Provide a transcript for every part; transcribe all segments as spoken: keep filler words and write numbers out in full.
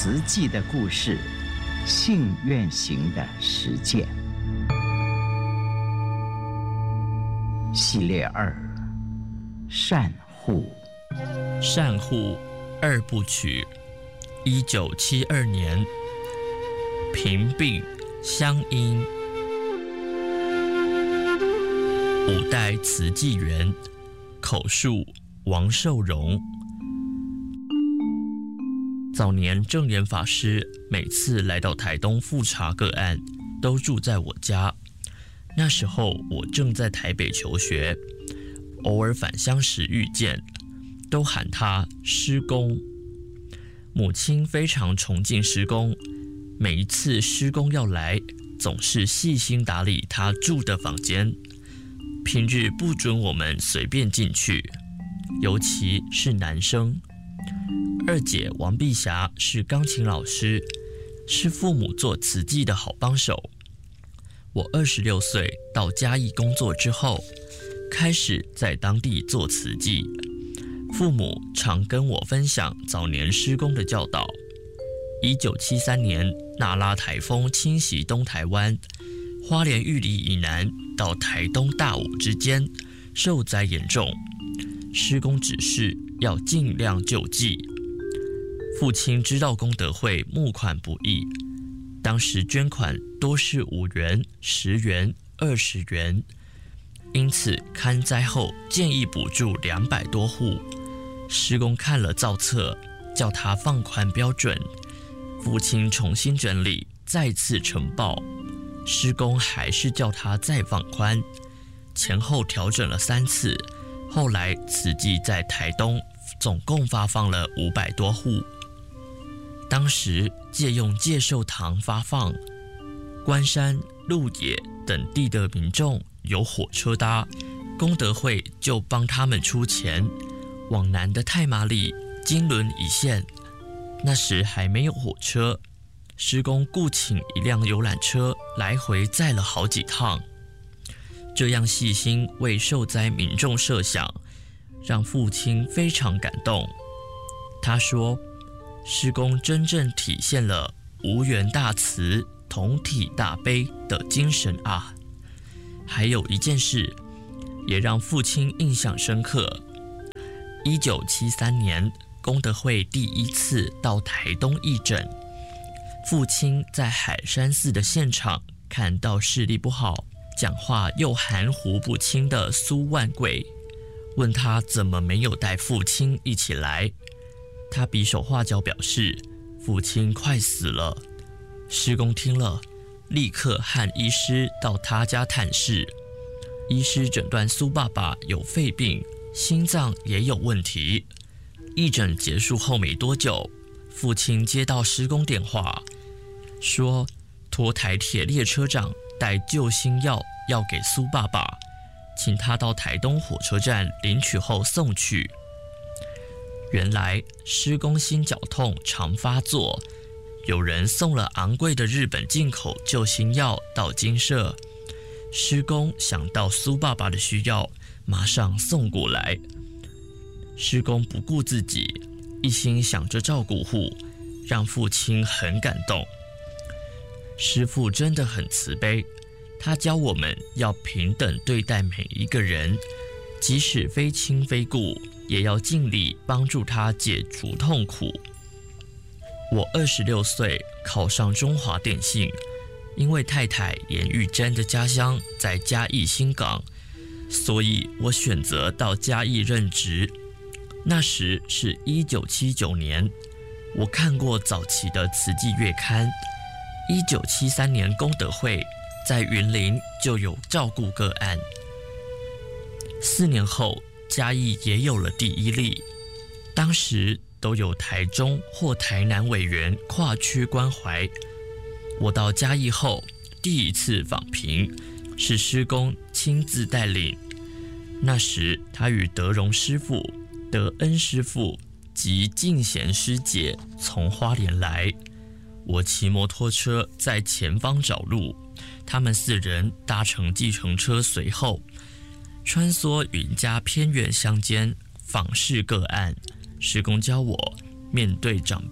慈济的故事，信愿行的实践系列二：善护。 善护二部曲，一九七二年，平病乡音，五代慈济园，口述王寿荣。早年正言法师每次来到台东复查个案，都住在我家。那时候我正在台北求学，偶尔返乡时遇见，都喊他师公。母亲非常崇敬师公，每一次师公要来，总是细心打理他住的房间，平日不准我们随便进去，尤其是男生。二姐王碧霞是钢琴老师，是父母做慈济的好帮手。我二十六岁到嘉义工作之后，开始在当地做慈济。父母常跟我分享早年师公的教导。一九七三年，那拉台风侵袭东台湾，花莲玉里以南到台东大武之间受灾严重，师公指示要尽量救济。父亲知道功德会募款不易，当时捐款多是五元、十元、二十元，因此勘灾后建议补助两百多户。师公看了造册，叫他放宽标准。父亲重新整理，再次呈报，师公还是叫他再放宽，前后调整了三次。后来慈济在台东总共发放了五百多户。当时借用介寿堂发放，关山、鹿野等地的民众有火车搭，功德会就帮他们出钱。往南的太麻里、金轮一线，那时还没有火车，师公雇请一辆游览车来回载了好几趟。这样细心为受灾民众设想，让父亲非常感动。他说，师公真正体现了无缘大慈、同体大悲的精神啊！还有一件事，也让父亲印象深刻。一九七三年，功德会第一次到台东义诊，父亲在海山寺的现场看到视力不好、讲话又含糊不清的苏万贵，问他怎么没有带父亲一起来。他比手画脚表示父亲快死了。师公听了，立刻和医师到他家探视。医师诊断苏爸爸有肺病，心脏也有问题。义诊结束后没多久，父亲接到师公电话，说托台铁列车长带救心药要给苏爸爸，请他到台东火车站领取后送去。原来师公心绞痛常发作，有人送了昂贵的日本进口救心药到精舍，师公想到苏爸爸的需要，马上送过来。师公不顾自己，一心想着照顾户，让父亲很感动。师父真的很慈悲，他教我们要平等对待每一个人，即使非亲非故，也要尽力帮助他解除痛苦。我二十六岁考上中华电信，因为太太严玉珍的家乡在嘉义新港，所以我选择到嘉义任职。那时是一九七九年，我看过早期的慈济月刊。一九七三年功德会在云林就有照顾个案。四年后，嘉义也有了第一例。当时都有台中或台南委员跨区关怀。我到嘉义后，第一次访贫是师公亲自带领。那时他与德荣师父、德恩师父及静贤师姐从花莲来，我骑摩托车在前方找路，他们四人搭乘计程车随后，穿梭云嘉偏远乡间访视个案。师公教我面对长辈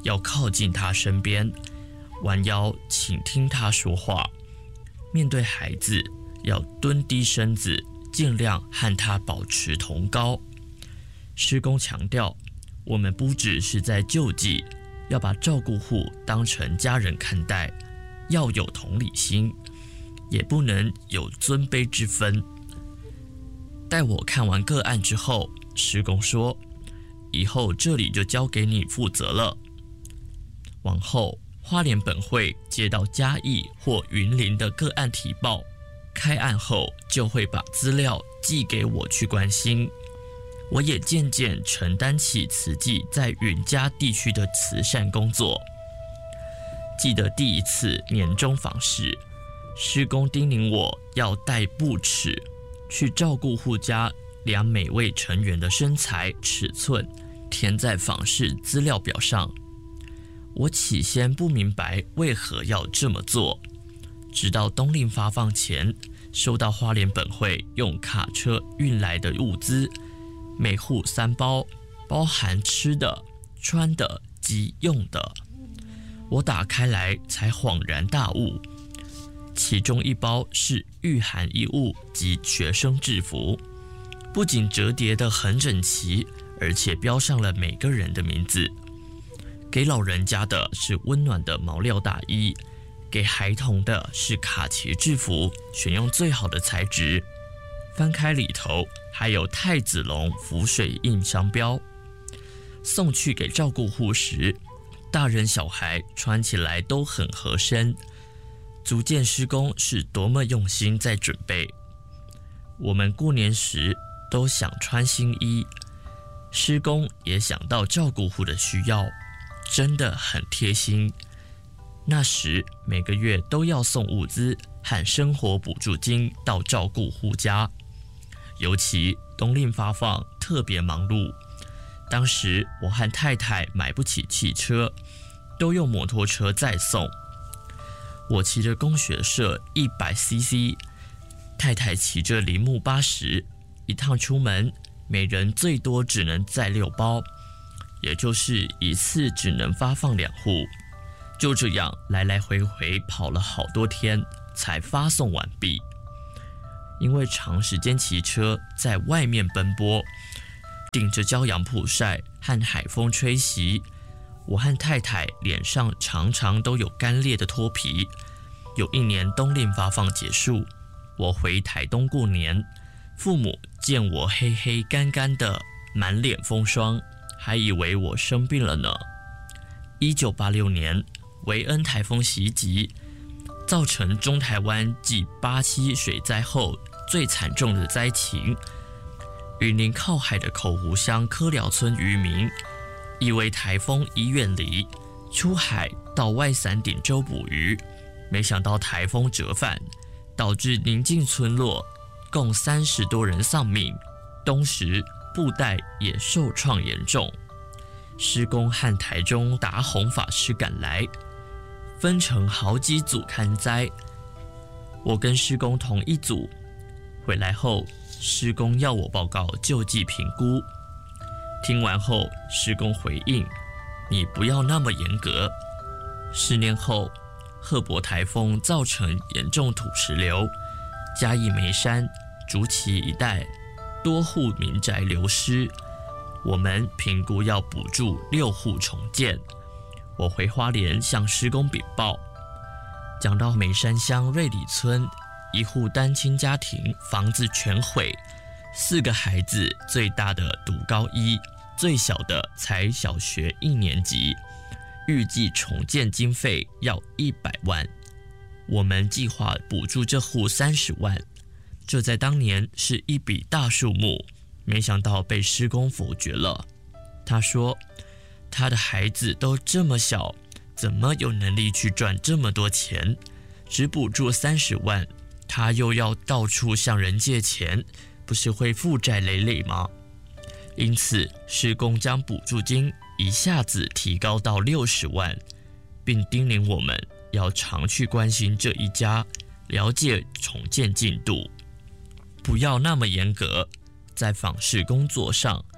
要靠近他身边，弯腰倾听他说话。面对孩子，要蹲低身子，尽量和他保持同高。师公强调，我们不只是在救济，要把照顾户当成家人看待，要有同理心，也不能有尊卑之分。待我看完个案之后，师公说，以后这里就交给你负责了。往后花莲本会接到嘉义或云林的个案提报，开案后就会把资料寄给我去关心。我也渐渐承担起慈济在云嘉地区的慈善工作。记得第一次年终访视，师公叮咛我要带布尺去照顾户家量每位成员的身材尺寸，填在访视资料表上。我起先不明白为何要这么做，直到冬令发放前，收到花莲本会用卡车运来的物资，每户三包，包含吃的、穿的及用的。我打开来才恍然大悟，其中一包是御寒衣物及学生制服，不仅折叠得很整齐，而且标上了每个人的名字。给老人家的是温暖的毛料大衣，给孩童的是卡其制服，选用最好的材质。翻开里头还有太子龙浮水印商标。送去给照顾户时，大人小孩穿起来都很合身，足见师公是多么用心在准备。我们过年时都想穿新衣，师公也想到照顾户的需要，真的很贴心。那时每个月都要送物资和生活补助金到照顾户家，尤其冬令发放特别忙碌。当时我和太太买不起汽车，都用摩托车载送。我骑着工学社 一百 C C， 太太骑着铃木八十，一趟出门每人最多只能载六包，也就是一次只能发放两户。就这样来来回回跑了好多天才发送完毕。因为长时间骑车在外面奔波，顶着骄阳曝晒和海风吹袭，我和太太脸上常常都有干裂的脱皮。有一年冬令发放结束，我回台东过年，父母见我黑黑干干的，满脸风霜，还以为我生病了呢。一九八六年维恩台风袭击，造成中台湾继八七水灾后最惨重的灾情。云林靠海的口湖乡科寮村渔民以为台风已远离，出海到外伞顶洲捕鱼，没想到台风折返，导致邻近村落共三十多人丧命，东石布袋也受创严重。师公和台中达弘法师赶来，分成好几组看灾，我跟师公同一组。回来后，师公要我报告救济评估。听完后，师公回应：“你不要那么严格。”十年后，赫伯台风造成严重土石流，嘉义梅山、竹崎一带多户民宅流失，我们评估要补助六户重建。我回花莲向师公禀报，讲到梅山乡瑞里村一户单亲家庭房子全毁，四个孩子，最大的读高一，最小的才小学一年级，预计重建经费要一百万，我们计划补助这户三十万，这在当年是一笔大数目，没想到被师公否决了。他说他的孩子都这么小，怎么有能力去赚这么多钱？只补助三十万，他又要到处向人借钱，不是会负债累累吗？因此师公将补助金一下子提高到六十万，并叮咛我们要常去关心这一家，了解重建进度，不要那么严格。在访视工作上，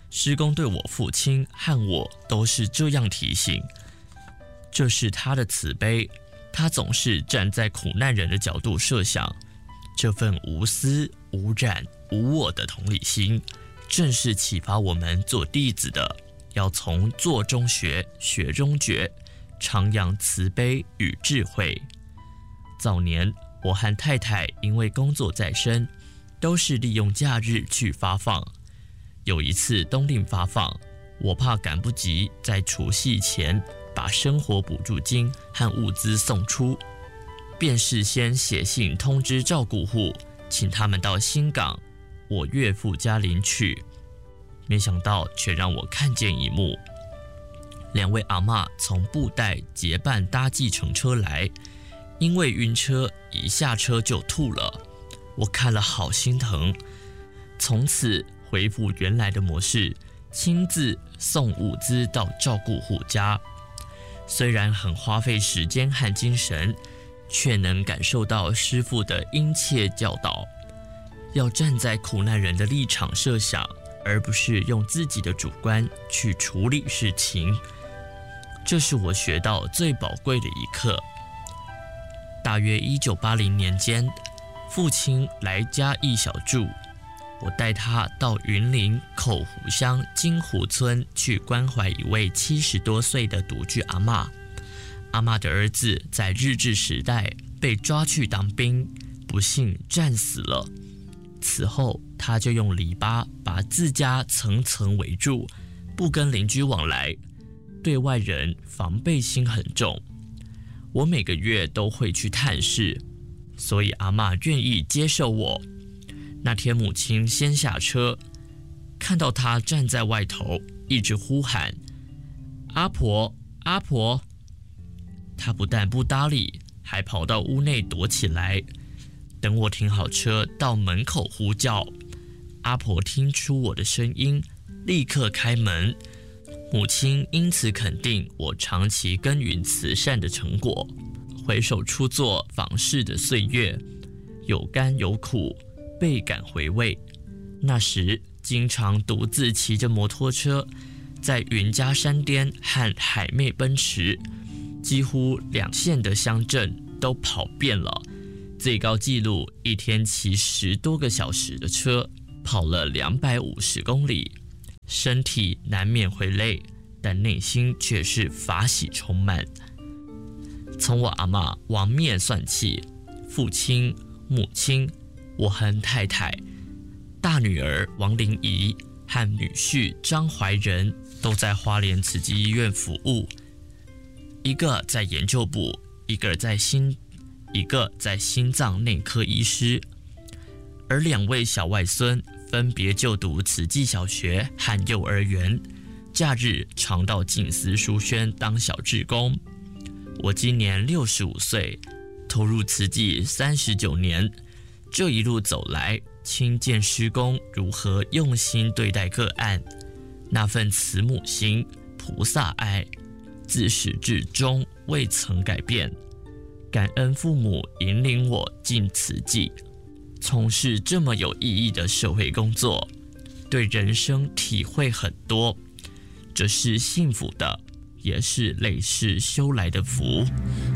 师公对我父亲和我都是这样提醒，这是他的慈悲，他总是站在苦难人的角度设想，这份无私无染无我的同理心，正是启发我们做弟子的，要从做中学，学中觉，徜徉慈悲与智慧。早年我和太太因为工作在身，都是利用假日去发放。有一次冬令发放，我怕赶不及在除夕前把生活补助金和物资送出，便事先写信通知照顾户，请他们到新港我岳父家领取。没想到却让我看见一幕，两位阿嬷从布袋结伴搭计程车来，因为晕车一下车就吐了，我看了好心疼，从此恢复原来的模式，亲自送物资到照顾户家。虽然很花费时间和精神，却能感受到师父的殷切教导，要站在苦难人的立场设想，而不是用自己的主观去处理事情。这是我学到最宝贵的一课。大约一九八零年间，父亲来嘉义小住，我带他到云林口湖乡金湖村去关怀一位七十多岁的独居阿嬷。阿嬷的儿子在日治时代被抓去当兵，不幸战死了。此后他就用篱笆把自家层层围住，不跟邻居往来，对外人防备心很重。我每个月都会去探视，所以阿嬷愿意接受我。那天母亲先下车，看到他站在外头，一直呼喊阿婆阿婆，他不但不搭理，还跑到屋内躲起来。等我停好车到门口呼叫，阿婆听出我的声音，立刻开门。母亲因此肯定我长期耕耘慈善的成果。回首初作访视的岁月，有甘有苦，倍感回味。那时经常独自骑着摩托车，在云嘉山巅和海妹奔驰，几乎两县的乡镇都跑遍了。最高纪录一天骑十多个小时的车，跑了两百五十公里，身体难免会累，但内心却是法喜充满。从我阿嬷往面算起，父亲、母亲、我和太太、大女儿王玲仪和女婿张怀仁都在花莲慈济医院服务，一个在研究部，一个在心一个在心脏内科医师，而两位小外孙分别就读慈济小学和幼儿园，假日常到静思书轩当小志工。我今年六十五岁，投入慈济三十九年，这一路走来，亲见师公如何用心对待个案，那份慈母心、菩萨爱，自始至终未曾改变。感恩父母引领我进慈济，从事这么有意义的社会工作，对人生体会很多，这是幸福的，也是累世修来的福。